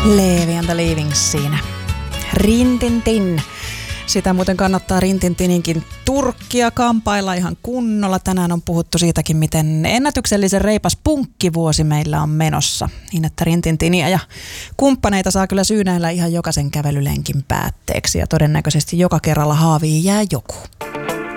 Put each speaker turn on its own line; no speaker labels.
Levi and the Leavings siinä. Rintintin. Sitä muuten kannattaa Rintintininkin turkkia kampailla ihan kunnolla. Tänään on puhuttu siitäkin, miten ennätyksellisen reipas punkkivuosi meillä on menossa. Niin, että Rintintiniä ja kumppaneita saa kyllä syynäillä ihan jokaisen kävelylenkin päätteeksi. Ja todennäköisesti joka kerralla haaviin jää joku.